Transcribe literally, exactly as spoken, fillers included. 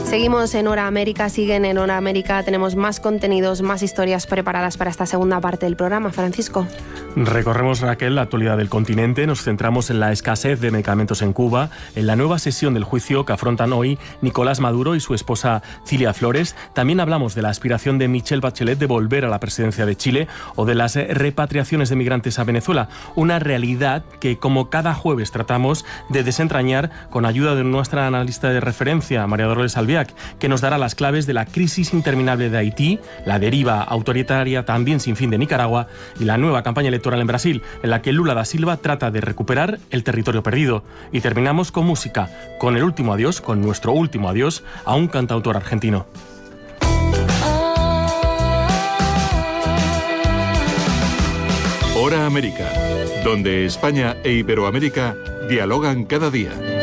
Seguimos en Hora América, siguen en Hora América, tenemos más contenidos, más historias preparadas para esta segunda parte del programa. Francisco. Recorremos, Raquel, la actualidad del continente, nos centramos en la escasez de medicamentos en Cuba, en la nueva sesión del juicio que afrontan hoy Nicolás Maduro y su esposa Cilia Flores. También hablamos de la aspiración de Michelle Bachelet de volver a la presidencia de Chile o de las repatriaciones de migrantes a Venezuela, una realidad que, como cada jueves, tratamos de desentrañar con ayuda de nuestra analista de referencia, María Dolores Albiac, que nos dará las claves de la crisis interminable de Haití, la deriva autoritaria también sin fin de Nicaragua y la nueva campaña electoral en Brasil, en la que Lula da Silva trata de recuperar el territorio perdido. Y terminamos con música, con el último adiós, con nuestro último adiós a un cantautor argentino. Hora América, donde España e Iberoamérica dialogan cada día.